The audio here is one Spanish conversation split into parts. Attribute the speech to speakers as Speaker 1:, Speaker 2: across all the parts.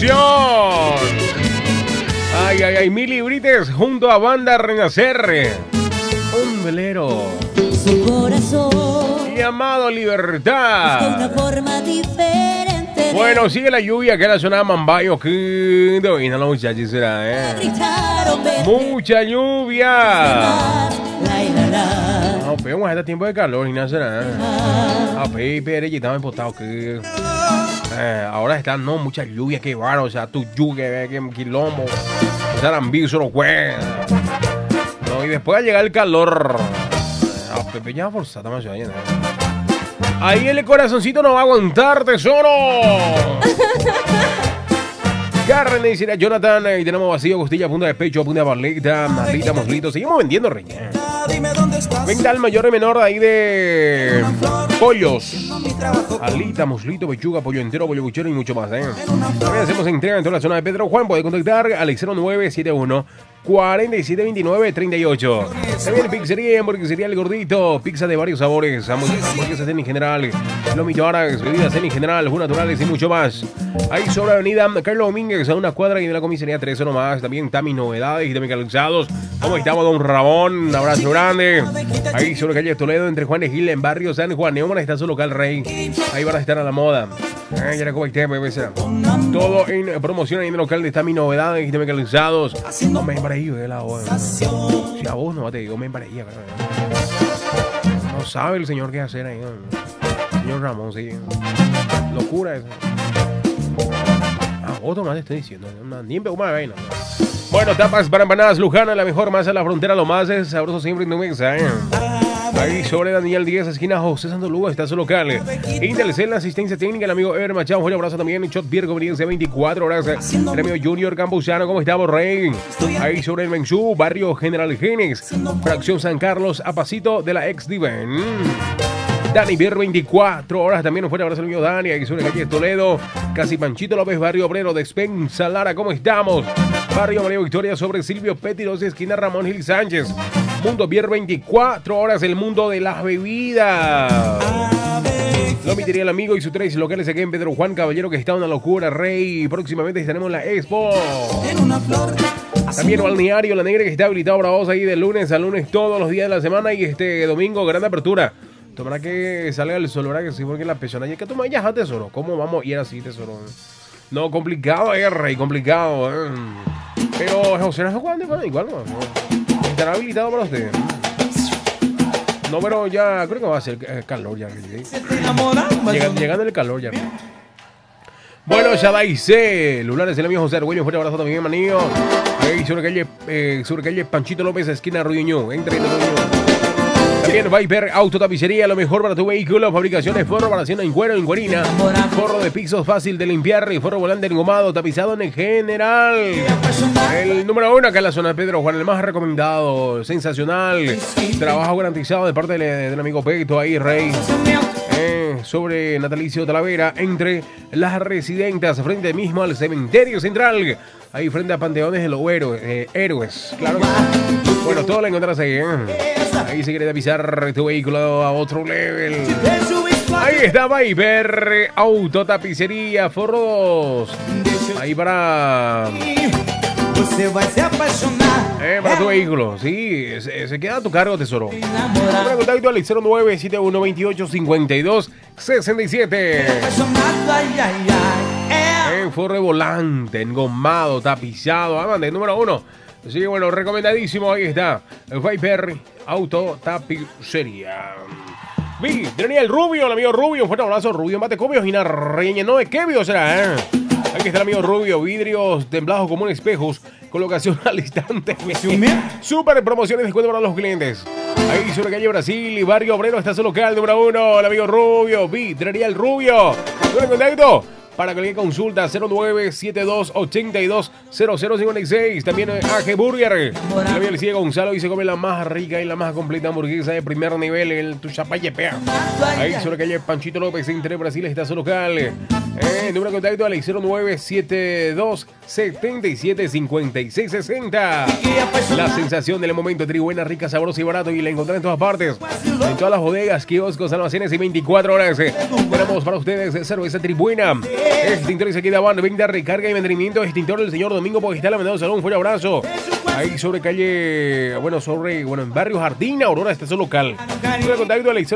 Speaker 1: atención. Ay, ay, ay, 1000 librites junto a Banda Renacer. Un velero.
Speaker 2: Su corazón
Speaker 1: Llamado Libertad.
Speaker 2: busca una forma diferente.
Speaker 1: Bueno, sigue la lluvia que era sonada Mambayo. Que no la muchacha será, Mucha lluvia. No, pero vamos a este tiempo de calor y nada será. A Pepe, y estaba empotado que. Ahora está, no, mucha lluvia, que baro, o sea, tu lluvia, que quilombo. O sea, ambiguo solo juega. No, y después al llegar el calor. A Pepe ya forzada más allá. Ahí el corazoncito no va a aguantar, tesoro. Carne, dice Jonathan, y tenemos vacío, costilla, punta de pecho, punta de barlita, malita, moslito. Seguimos vendiendo, rey. Venta al mayor y menor ahí de pollos. Alita, moslito, pechuga, pollo entero, pollo buchero y mucho más, También hacemos entrega en toda la zona de Pedro Juan. Puede contactar al 0971 472938. También pizzería y hamburguesería El Gordito. Pizza de varios sabores. Hamburguesas en general. Lomito árabes, bebidas en general, jugos naturales y mucho más. Ahí sobre Avenida Carlos Domínguez, a una cuadra y de la comisaría 13 nomás. También Tami Novedades y también calzados. ¿Cómo estamos, don Ramón? Un abrazo grande. Ahí sobre calle Toledo, entre Juan de Gil, en barrio San Juan. Neumann está su local, rey. Ahí van a estar a la moda. Ya era como todo en promoción ahí en el local de Tami Novedades y también calzados. No me pareció de la hora. Si a vos no te digo, me parecía. No sabe el señor qué hacer ahí. Señor Ramón, sí. Locura eso. Vos nomás te estoy diciendo. Ni en una vaina. Bueno, tapas para empanadas Lujana, la mejor masa de la frontera, lo más es sabroso siempre en tu mesa, Ahí sobre Daniel 10, esquina José Santo Lugo, está su local. Intelcel, la asistencia técnica, el amigo Ever Machado, un abrazo también. Shot Beer, conveniencia 24 horas. El amigo Junior Campuzano, ¿cómo estamos, rey? Ahí sobre el Menchú, barrio General Genes, fracción San Carlos, a pasito de la ex Diven. Dani Bier 24 horas también. Un fuerte abrazo al amigo Dani. Aquí sobre calle Toledo. Casi Panchito López, barrio obrero de Despensa Lara. ¿Cómo estamos? Barrio María Victoria sobre Silvio Petiros, esquina Ramón Gil Sánchez. Mundo Bier 24 horas. El mundo de las bebidas. Lo mitiría el amigo y sus 3 locales aquí en Pedro Juan Caballero, que está una locura, rey. Próximamente estaremos en la Expo. También Balneario La Negra, que está habilitado para vos ahí de lunes a lunes todos los días de la semana. Y este domingo, gran apertura. Tomará que salga el sol, ¿verdad? Que sí, porque la persona ya que toma ya, tesoro. ¿Cómo vamos a ir así, tesoro? No, complicado, rey, complicado. Pero José no Juan, igual no. Estará habilitado para usted. No, pero ya creo que va a ser calor ya. Llegando el calor ya. Bueno, Shaddai C. Lulares, el amigo José Argüello. Fuerte abrazo también, manillo. Ahí sobre calle Panchito López, esquina Ruiño. Entre También Viper Auto Tapicería, lo mejor para tu vehículo. Fabricación de forro, reparación en cuero, en cuerina. Forro de pisos fácil de limpiar y forro volante engomado, tapizado en general. El número 1 acá en la zona de Pedro Juan, el más recomendado, sensacional. Trabajo garantizado de parte del amigo Peto ahí, rey. Sobre Natalicio Talavera, entre las residentas, frente mismo al cementerio central. Ahí frente a Panteones de los Héroes. Claro. Bueno, todo lo encontrarás ahí, Ahí se quiere avisar tu vehículo a otro level. Ahí está Viper Auto Tapicería, forros. Ahí para tu vehículo. Sí, se queda a tu cargo, tesoro. Para contacto al 0971285267. Forro volante, engomado, tapizado. Amante, número 1. Así que bueno, recomendadísimo. Ahí está Viper Auto Tapicería. Vi, Daniel Rubio, el amigo Rubio. Fuerte abrazo, Rubio. Mate comios y una reña. No, ¿qué vio será? Aquí está el amigo Rubio. Vidrios temblados como espejos. Colocación al instante. Super promociones de descuento para los clientes. Ahí sobre calle Brasil y barrio obrero está su local número 1. El amigo Rubio. Vi, Daniel Rubio. ¿Dónde contacto? Para cualquier consulta, 0972820056. También AG Burger. La mía le sigue Gonzalo y se come la más rica y la más completa hamburguesa de primer nivel en tu Chapayepea. Ahí sobre calle Panchito López, entre Brasil, está su local. Número de contacto al 0972775660. La sensación del momento, tribuena, rica, sabrosa y barato. Y la encontrarán en todas partes. En todas las bodegas, kioscos, almacenes y 24 horas. Tenemos para ustedes cerveza Tribuena. Extintores aquí de Habana, venta, recarga y mantenimiento. Extintor del señor Domingo Pogestal, le mandamos un fuerte abrazo. Ahí sobre calle, en barrio Jardín, Aurora, está su local. Puede contacto al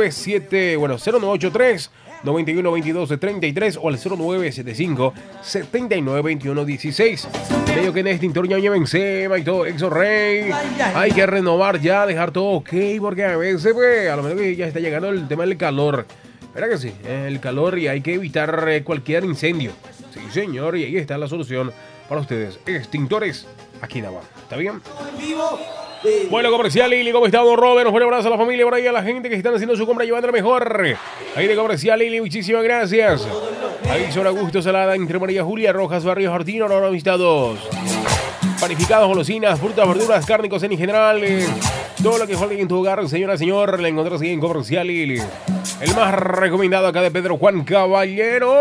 Speaker 1: 0983 91 22 33 o al 0975 79 21 16. Medio que en extintor ya lleva encima y todo, Exo Rey. Hay que renovar ya, dejar todo ok, porque a veces, pues, a lo mejor que ya está llegando el tema del calor. ¿Verdad que sí? El calor y hay que evitar cualquier incendio. Sí, señor, y ahí está la solución para ustedes. Extintores aquí en Aguas. ¿Está bien? Bueno, Comercial Lili, ¿cómo está, don Robert? Un fuerte abrazo a la familia, por ahí a la gente que están haciendo su compra llevando lo mejor. Ahí de Comercial Lili, muchísimas gracias. Ahí sobre Augusto Salada, entre María Julia Rojas, Barrio Jardín, Aurora Vista 2. Panificados, golosinas, frutas, verduras, cárnicos en general. Todo lo que falta en tu hogar, señora, señor, la encontrás aquí en Comercial Lili. El más recomendado acá de Pedro Juan Caballero.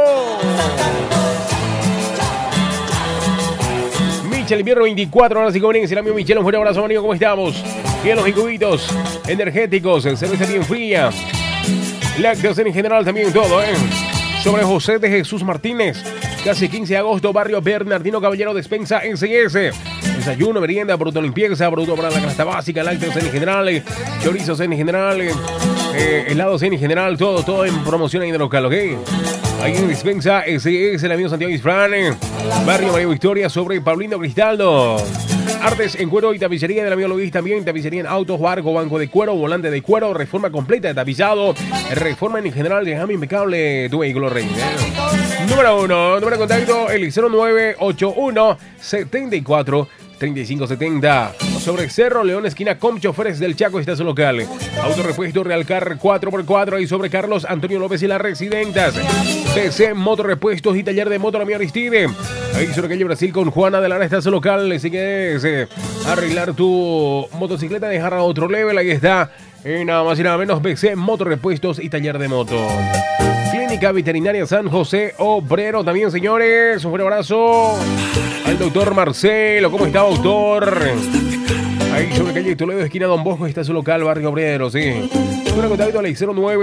Speaker 1: Michel, invierno 24 horas y conveniencia. El amigo Michel, un fuerte abrazo, amigo. ¿Cómo estamos? Bien, los cubitos energéticos, cerveza bien fría, lácteos en general, también todo, Sobre José de Jesús Martínez, casi 15 de agosto, barrio Bernardino Caballero, despensa SS. Desayuno, merienda, producto limpieza, producto para la canasta básica, lácteos en general, chorizos en general, helados en general, todo en promoción ahí en el local, ¿ok? Ahí en despensa SS, el amigo Santiago Isfran, barrio María Victoria, sobre Paulino Cristaldo. Artes en cuero y tapicería del amigo Luis, también tapicería en autos, barco, banco de cuero, volante de cuero, reforma completa de tapizado, reforma en general, dejame impecable tu vehículo, rey. Número 1, número de contacto, el 0981 74 3570. Sobre Cerro León, esquina Com Choferes del Chaco, está su local. Autorepuesto Realcar 4x4 y sobre Carlos Antonio López y las Residentas. PC Motorrepuestos y taller de moto la mía Aristide. Ahí sobre calle Brasil con Juana de Lara está su local. Si quieres arreglar tu motocicleta, dejar a otro level, ahí está. Nada más y nada menos, PC Motorrepuestos y taller de moto. Clínica Veterinaria San José Obrero también, señores. Un fuerte abrazo al doctor Marcelo. ¿Cómo está, doctor? Ahí sobre calle Toledo, esquina Don Bosco, está su local, barrio Obrero, sí. Un contacto al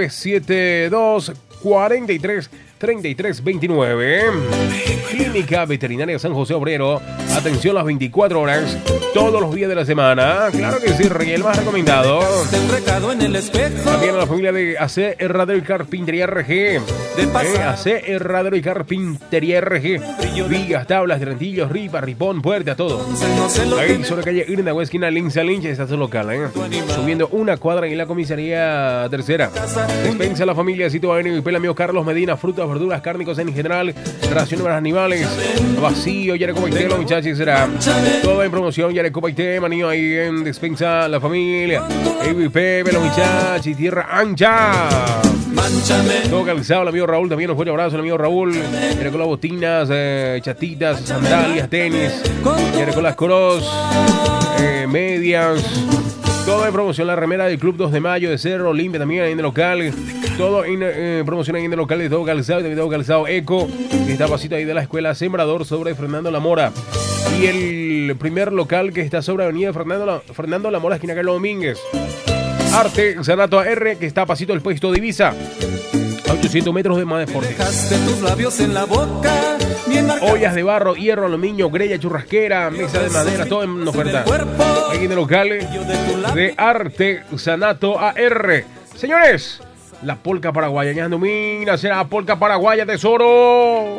Speaker 1: 0972 43 33 29. Clínica Veterinaria San José Obrero. Atención las 24 horas, todos los días de la semana. Claro que sí, Rey, el más recomendado. También a la familia de AC Herradero y Carpintería RG. AC Herradero y Carpintería RG. Vigas, tablas, trentillos, ripa, ripón, puerta, todo. Ahí sobre calle Irna, esquina Linza Lynch, está su local, subiendo una cuadra en la comisaría tercera. Despensa a la familia Cito Avenue y Pela, amigo Carlos Medina, frutas, verduras, cárnicos en general, raciones para animales, vacío, Yarecopa y té, los muchachos, será todo en promoción, Yarecopa y té, manío ahí en despensa la familia, Pepe, los muchachos, tierra ancha. Todo calzado, el amigo Raúl, también un fuerte abrazo, el amigo Raúl. Viene con las botinas, chatitas, sandalias, tenis, viene con las cross, medias. Todo en promoción, la remera del Club 2 de Mayo de Cerro Limpia también ahí en el local. Todo en promoción ahí en el local de todo calzado, de todo calzado Eco. Que está pasito ahí de la escuela Sembrador sobre Fernando La Mora. Y el primer local que está sobre avenida Fernando La Mora, esquina Carlos Domínguez. Artesanato AR, que está pasito del puesto Divisa. A 800 metros de más deporte. Ollas de barro, hierro, aluminio, grella, churrasquera, mesa de madera, todo en oferta. Aquí en el local de Artesanato AR. Señores, la polca paraguaya, ya domina, será polca paraguaya, tesoro.